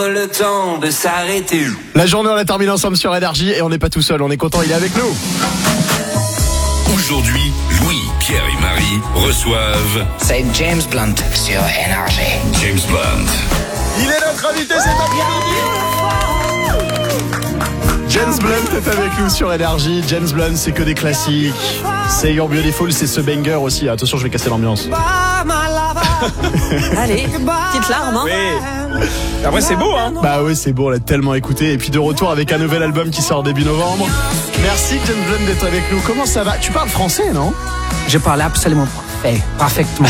Le temps de s'arrêter. La journée, on l'a terminée ensemble sur Énergie et on n'est pas tout seul, on est content, il est avec nous. Aujourd'hui, Louis, Pierre et Marie reçoivent C'est James Blunt sur Énergie. James Blunt. Il est notre invité cet après-midi. James Blunt est avec nous sur Énergie. James Blunt, c'est que des classiques. C'est You're Beautiful, c'est ce banger aussi. Attention, je vais casser l'ambiance. Allez, petite larme, hein. Oui. Après, c'est beau, hein. Bah oui, c'est beau, on l'a tellement écouté. Et puis de retour avec un nouvel album qui sort début novembre. Merci James Blunt d'être avec nous. Comment ça va? Tu parles français, non? Je parle absolument parfaitement.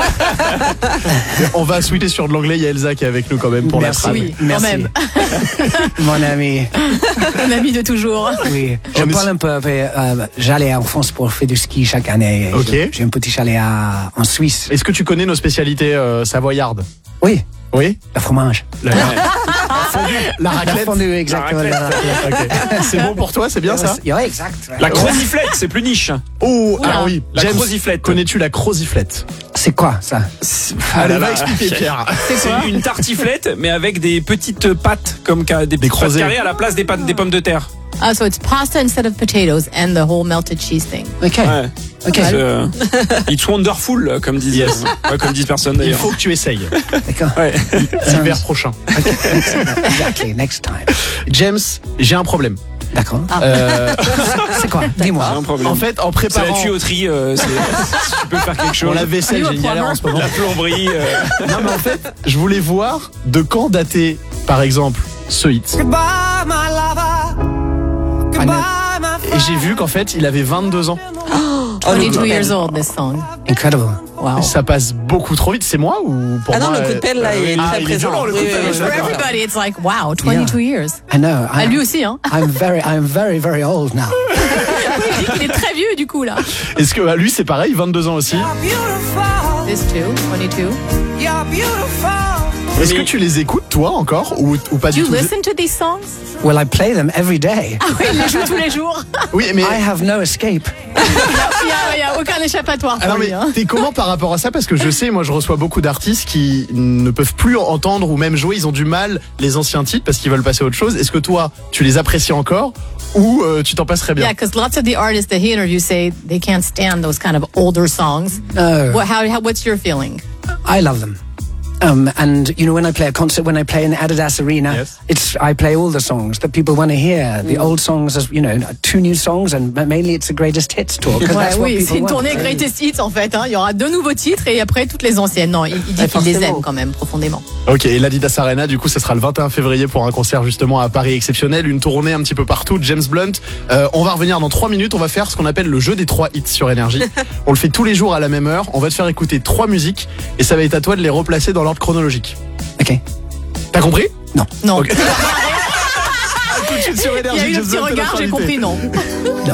On va switcher sur de l'anglais. Il y a Elsa qui est avec nous quand même pour Merci. la trame. Oui, Merci. quand même. Mon ami. Un ami de toujours. Oui. Je parle un peu. J'allais en France pour faire du ski chaque année. Ok. J'ai un petit chalet en Suisse. Est-ce que tu connais nos spécialités savoyardes? Oui. Oui. Le fromage. La La raclette. fondue, exactement. La la raclette. Ok. C'est bon pour toi, c'est bien ça? Oui, exact. Ouais. La croziflette, c'est plus niche. Oh, Oula. alors oui. La James, croziflette. connais-tu la croziflette? C'est quoi ça? Allez, là va là. expliquer Pierre. C'est une tartiflette, mais avec des petites pâtes, comme des petites pâtes crozets. carrées à la place des pommes de terre. So it's pasta instead of potatoes and the whole melted cheese thing. Ok. Ouais. Ok. It's wonderful, comme disent, Yes. ouais, comme disent personne Il d'ailleurs. faut que tu essayes. D'accord. Ouais. L'hiver prochain. Exactly. Next time. James, j'ai un problème. D'accord. C'est quoi? Dis-moi. Un problème. En fait, en C'est la préparant tuyauterie, si tu peux faire quelque chose. pour la vaisselle, Are you a j'ai une galère en ce moment. La plomberie. Non mais en fait, je voulais voir de quand dater, par exemple, ce hit. Et j'ai vu qu'en fait, il avait 22 ans. 22 years old, this song. Incredible. Wow. Ça passe beaucoup trop vite, c'est moi ou pour Ah non, moi le coup de pelle, là, il est très il est présent. violent, le coup de Oui, pelle, oui, je For suis d'accord. everybody, it's like, wow, 22 years. I know. Ah, lui aussi, hein. I'm very, very old now. Il dit qu'il est très vieux, du coup, là. Est-ce que lui c'est pareil, 22 ans aussi? This too, 22. Est-ce que tu les écoutes toi encore ou pas Do du you tout? listen to these songs? Well, I play them every day. Ah oui, il les joue tous les jours. Oui, mais I have no escape. Il y a aucun échappatoire alors pour mais lui, hein. t'es comment par rapport à ça? Parce que je sais, moi je reçois beaucoup d'artistes qui ne peuvent plus entendre ou même jouer, ils ont du mal les anciens titres parce qu'ils veulent passer à autre chose. Est-ce que toi tu les apprécies encore ou tu t'en passerais bien? Yeah, because lots of the artists that he interviews say they can't stand those kind of older songs. No. What's your feeling? I love them. And you know, when I play a concert, when I play in the Adidas Arena, Yes. I play all the songs that people want to hear. The old songs, as you know, 2 new songs, and mainly it's the greatest hits tour. 'cause Ouais, that's what oui, people c'est une want. tournée Greatest Hits en fait. Hein. Il y aura 2 nouveaux titres et après toutes les anciennes. Non, il dit qu'il les aime quand même profondément. Ok, et l'Adidas Arena, du coup, ça sera le 21 février pour un concert justement à Paris exceptionnel, une tournée un petit peu partout. James Blunt, on va revenir dans 3 minutes, on va faire ce qu'on appelle le jeu des 3 hits sur Énergie. On le fait tous les jours à la même heure, on va te faire écouter 3 musiques et ça va être à toi de les replacer dans l'ordre chronologique. Ok. T'as compris? Non. Ok. Tout de suite sur Il y Énergie, a eu le James petit Blunt est regard, notre j'ai invité. compris, non. No.